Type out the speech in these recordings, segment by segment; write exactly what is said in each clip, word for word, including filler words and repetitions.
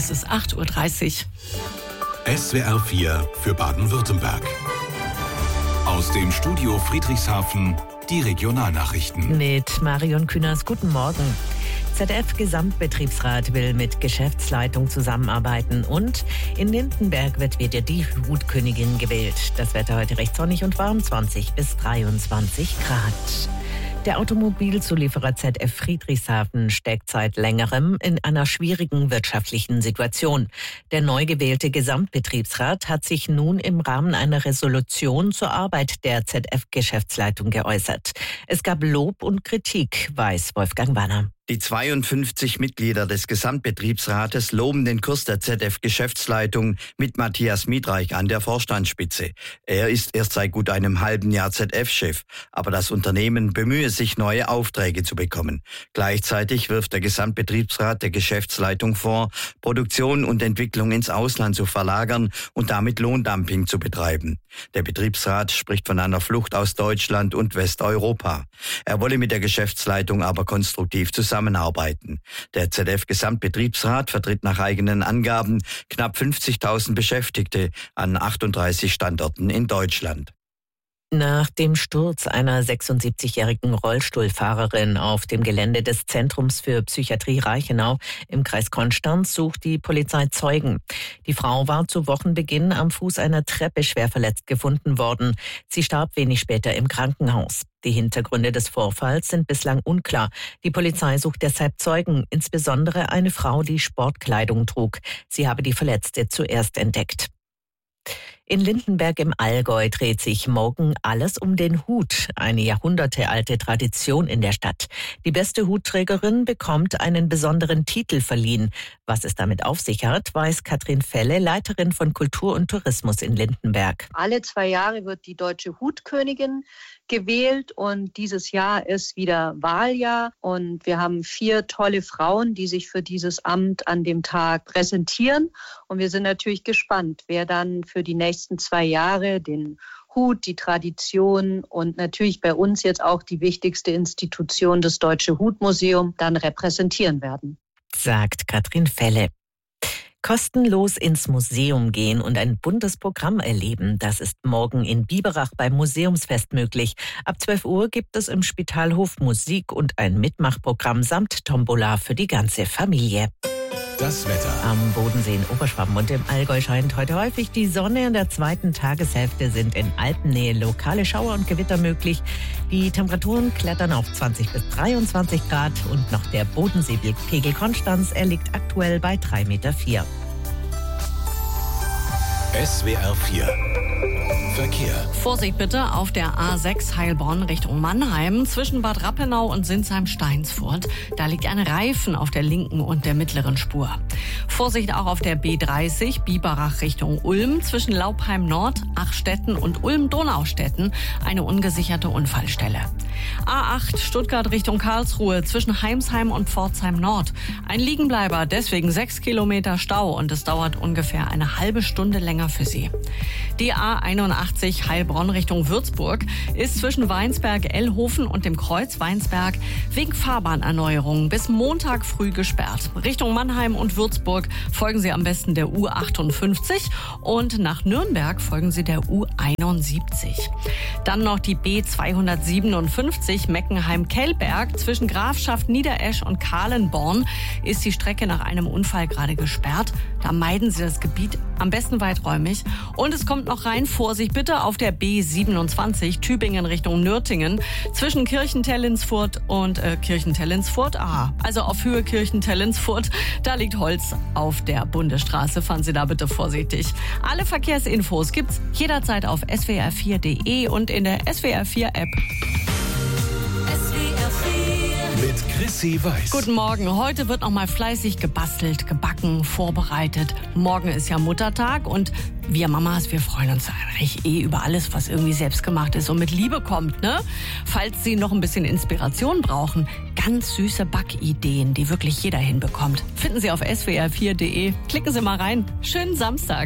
Es ist acht Uhr dreißig. S W R vier für Baden-Württemberg. Aus dem Studio Friedrichshafen die Regionalnachrichten. Mit Marion Künast, guten Morgen. Z D F-Gesamtbetriebsrat will mit Geschäftsleitung zusammenarbeiten und in Lindenberg wird wieder die Hutkönigin gewählt. Das Wetter heute recht sonnig und warm, zwanzig bis dreiundzwanzig Grad. Der Automobilzulieferer Z F Friedrichshafen steckt seit längerem in einer schwierigen wirtschaftlichen Situation. Der neu gewählte Gesamtbetriebsrat hat sich nun im Rahmen einer Resolution zur Arbeit der Z F-Geschäftsleitung geäußert. Es gab Lob und Kritik, weiß Wolfgang Wanner. Die zweiundfünfzig Mitglieder des Gesamtbetriebsrates loben den Kurs der Z F-Geschäftsleitung mit Matthias Miedreich an der Vorstandsspitze. Er ist erst seit gut einem halben Jahr Z F-Chef, aber das Unternehmen bemühe sich, neue Aufträge zu bekommen. Gleichzeitig wirft der Gesamtbetriebsrat der Geschäftsleitung vor, Produktion und Entwicklung ins Ausland zu verlagern und damit Lohndumping zu betreiben. Der Betriebsrat spricht von einer Flucht aus Deutschland und Westeuropa. Er wolle mit der Geschäftsleitung aber konstruktiv zusammenarbeiten. Zusammenarbeiten. Der Z F-Gesamtbetriebsrat vertritt nach eigenen Angaben knapp fünfzigtausend Beschäftigte an achtunddreißig Standorten in Deutschland. Nach dem Sturz einer sechsundsiebzigjährigen Rollstuhlfahrerin auf dem Gelände des Zentrums für Psychiatrie Reichenau im Kreis Konstanz sucht die Polizei Zeugen. Die Frau war zu Wochenbeginn am Fuß einer Treppe schwer verletzt gefunden worden. Sie starb wenig später im Krankenhaus. Die Hintergründe des Vorfalls sind bislang unklar. Die Polizei sucht deshalb Zeugen, insbesondere eine Frau, die Sportkleidung trug. Sie habe die Verletzte zuerst entdeckt. In Lindenberg im Allgäu dreht sich morgen alles um den Hut, eine jahrhundertealte Tradition in der Stadt. Die beste Hutträgerin bekommt einen besonderen Titel verliehen. Was es damit auf sich hat, weiß Katrin Felle, Leiterin von Kultur und Tourismus in Lindenberg. Alle zwei Jahre wird die deutsche Hutkönigin gewählt und dieses Jahr ist wieder Wahljahr und wir haben vier tolle Frauen, die sich für dieses Amt an dem Tag präsentieren und wir sind natürlich gespannt, wer dann für die nächsten zwei Jahre den Hut, die Tradition und natürlich bei uns jetzt auch die wichtigste Institution, das Deutsche Hutmuseum, dann repräsentieren werden. Sagt Katrin Felle. Kostenlos ins Museum gehen und ein buntes Programm erleben, das ist morgen in Biberach beim Museumsfest möglich. Ab zwölf Uhr gibt es im Spitalhof Musik und ein Mitmachprogramm samt Tombola für die ganze Familie. Das Wetter. Am Bodensee in Oberschwaben und im Allgäu scheint heute häufig die Sonne. In der zweiten Tageshälfte sind in Alpennähe lokale Schauer und Gewitter möglich. Die Temperaturen klettern auf zwanzig bis dreiundzwanzig Grad und noch der Bodenseepegel Konstanz, er liegt aktuell bei drei Komma vier Meter. S W R vier Verkehr. Vorsicht bitte auf der A sechs Heilbronn Richtung Mannheim zwischen Bad Rappenau und Sinsheim-Steinsfurt. Da liegt ein Reifen auf der linken und der mittleren Spur. Vorsicht auch auf der B dreißig Biberach Richtung Ulm zwischen Laubheim Nord, Achstetten und Ulm-Donaustetten eine ungesicherte Unfallstelle. A acht Stuttgart Richtung Karlsruhe zwischen Heimsheim und Pforzheim Nord. Ein Liegenbleiber, deswegen sechs Kilometer Stau und es dauert ungefähr eine halbe Stunde länger für Sie. Die A einundachtzig Heilbronn Richtung Würzburg ist zwischen Weinsberg, Ellhofen und dem Kreuz Weinsberg wegen Fahrbahnerneuerungen bis Montag früh gesperrt. Richtung Mannheim und Würzburg folgen Sie am besten der U achtundfünfzig und nach Nürnberg folgen Sie der U einundsiebzig. Dann noch die B zweihundertsiebenundfünfzig Meckenheim-Kellberg zwischen Grafschaft Niederesch und Kahlenborn ist die Strecke nach einem Unfall gerade gesperrt. Da meiden Sie das Gebiet am besten weiträumig. Und es kommt noch rein, Vorsicht bitte auf der B siebenundzwanzig Tübingen Richtung Nürtingen zwischen Kirchentell-Linsfurt und äh, Kirchentell-Linsfurt. Ah, also auf Höhe Kirchentell-Linsfurt, da liegt Holz auf der Bundesstraße. Fahren Sie da bitte vorsichtig. Alle Verkehrsinfos gibt's jederzeit auf S W R vier Punkt de und in der S W R vier App. Mit Chrissy Weiß. Guten Morgen. Heute wird noch mal fleißig gebastelt, gebacken, vorbereitet. Morgen ist ja Muttertag und wir Mamas, wir freuen uns eigentlich eh über alles, was irgendwie selbstgemacht ist und mit Liebe kommt, ne? Falls Sie noch ein bisschen Inspiration brauchen, ganz süße Backideen, die wirklich jeder hinbekommt, finden Sie auf S W R vier Punkt de. Klicken Sie mal rein. Schönen Samstag.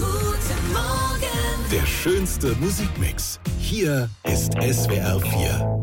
Guten Morgen. Der schönste Musikmix. Hier ist S W R vier.